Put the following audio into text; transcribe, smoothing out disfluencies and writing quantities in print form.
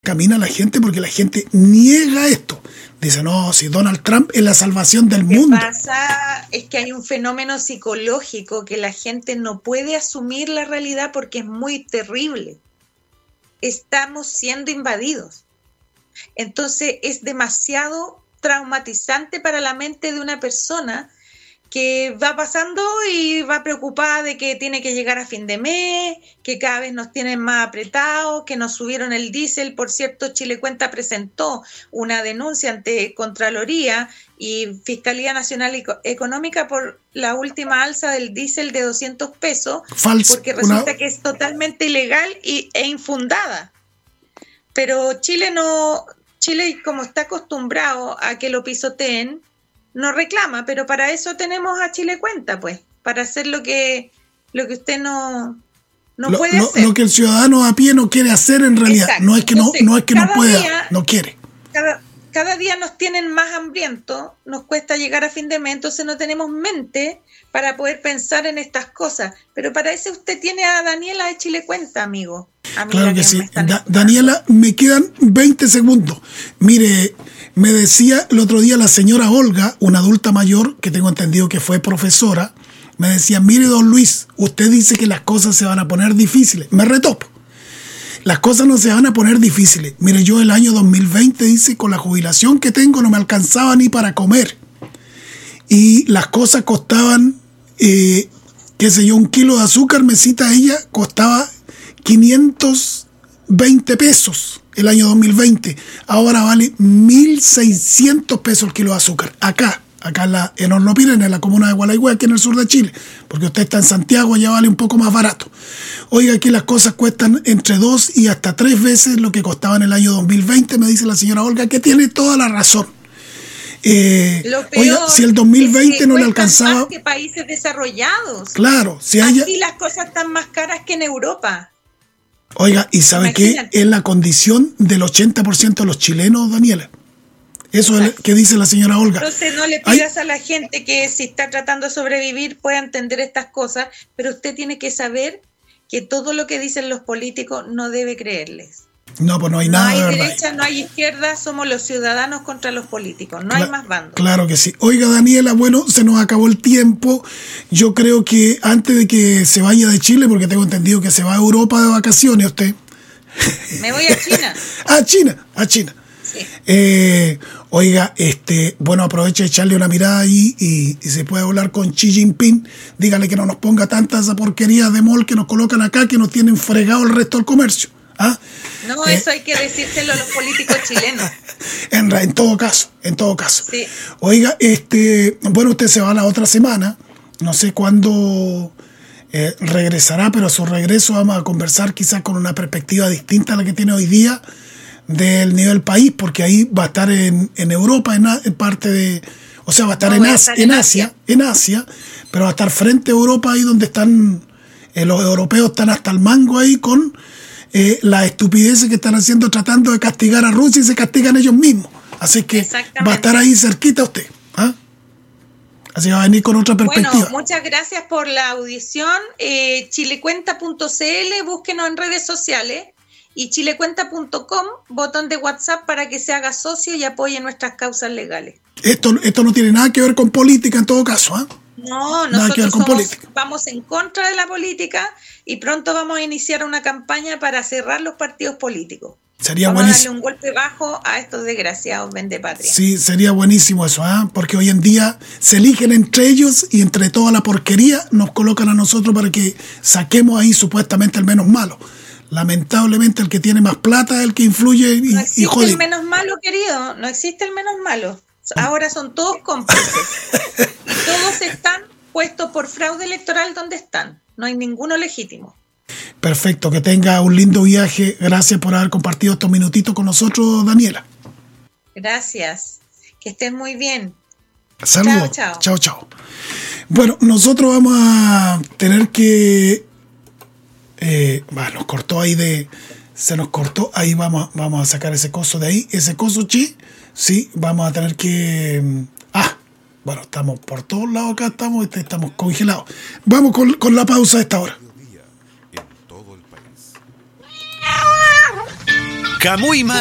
camina la gente porque la gente niega esto. Dice, no, si Donald Trump es la salvación del mundo. Lo que pasa es que hay un fenómeno psicológico que la gente no puede asumir la realidad porque es muy terrible. Estamos siendo invadidos. Entonces es demasiado traumatizante para la mente de una persona que va pasando y va preocupada de que tiene que llegar a fin de mes, que cada vez nos tienen más apretados, que nos subieron el diésel. Por cierto, Chile Cuenta presentó una denuncia ante Contraloría y Fiscalía Nacional Económica por la última alza del diésel de 200 pesos, Falso. porque resulta que es totalmente ilegal e infundada. Pero Chile, como está acostumbrado a que lo pisoteen, no reclama, pero para eso tenemos a Chile Cuenta, pues, para hacer lo que usted no puede hacer. Lo que el ciudadano a pie no quiere hacer en realidad. Exacto. No es que Entonces, no pueda, no quiere. Cada día nos tienen más hambrientos, nos cuesta llegar a fin de mes, entonces no tenemos mente para poder pensar en estas cosas. Pero para eso usted tiene a Daniela de Chile Cuenta, amigo. Claro que sí. Daniela, me quedan 20 segundos. Mire, me decía el otro día la señora Olga, una adulta mayor, que tengo entendido que fue profesora, me decía, mire, don Luis, usted dice que las cosas se van a poner difíciles. Me retó. Las cosas no se van a poner difíciles. Mire, yo el año 2020, dice, con la jubilación que tengo no me alcanzaba ni para comer. Y las cosas costaban, qué sé yo, un kilo de azúcar, me cita ella, costaba 520 pesos el año 2020. Ahora vale 1.600 pesos el kilo de azúcar. Acá en Hornopiren, en la comuna de Gualeguay, aquí en el sur de Chile, porque usted está en Santiago, allá vale un poco más barato. Oiga, aquí las cosas cuestan entre 2 y hasta 3 veces lo que costaban en el año 2020, me dice la señora Olga, que tiene toda la razón. Oiga, si el 2020 es que no le alcanzaba... más que países desarrollados. Claro. Aquí las cosas están más caras que en Europa. Oiga, ¿y sabe qué? Es la condición del 80% de los chilenos, Daniela. Eso es lo que dice la señora Olga. Entonces no le pidas a la gente que si está tratando de sobrevivir pueda entender estas cosas, pero usted tiene que saber que todo lo que dicen los políticos no debe creerles. No, pues no hay nada de verdad. No hay derecha, no hay izquierda, somos los ciudadanos contra los políticos, no hay más bandos. Claro que sí. Oiga, Daniela, bueno, se nos acabó el tiempo. Yo creo que antes de que se vaya de Chile, porque tengo entendido que se va a Europa de vacaciones usted. Me voy a China. a China. Sí. Oiga, bueno, aproveche de echarle una mirada ahí y se puede hablar con Xi Jinping. Dígale que no nos ponga tantas porquerías de mall que nos colocan acá, que nos tienen fregado el resto del comercio. ¿Ah? No, eso hay que decírselo a los políticos chilenos. En todo caso. Sí. Oiga, bueno, usted se va la otra semana. No sé cuándo regresará, pero a su regreso vamos a conversar quizás con una perspectiva distinta a la que tiene hoy día del nivel país, porque ahí va a estar en Europa, en parte de... O sea, va a estar en Asia, pero va a estar frente a Europa, ahí donde están... los europeos están hasta el mango ahí con las estupideces que están haciendo tratando de castigar a Rusia y se castigan ellos mismos. Así que va a estar ahí cerquita usted. ¿Ah? Así va a venir con otra perspectiva. Bueno, muchas gracias por la audición. Chilecuenta.cl, búsquenos en redes sociales. Y chilecuenta.com, botón de WhatsApp para que se haga socio y apoye nuestras causas legales. Esto no tiene nada que ver con política en todo caso, ¿eh? No, nosotros vamos en contra de la política y pronto vamos a iniciar una campaña para cerrar los partidos políticos. Sería vamos buenísimo. A darle un golpe bajo a estos desgraciados vendepatria. Sí, sería buenísimo eso, ¿eh? Porque hoy en día se eligen entre ellos y entre toda la porquería nos colocan a nosotros para que saquemos ahí supuestamente el menos malo. Lamentablemente el que tiene más plata es el que influye y jode. No existe el menos malo, querido, no existe el menos malo. Ahora son todos cómplices. Y todos están puestos por fraude electoral donde están. No hay ninguno legítimo. Perfecto, que tenga un lindo viaje. Gracias por haber compartido estos minutitos con nosotros, Daniela. Gracias. Que estén muy bien. Saludos. Chao. Bueno, nosotros vamos a tener que... nos cortó ahí se nos cortó, ahí vamos a sacar ese coso de ahí, ese coso chi, sí, vamos a tener que, bueno, estamos por todos lados acá, estamos congelados. Vamos con la pausa a esta hora. Camuy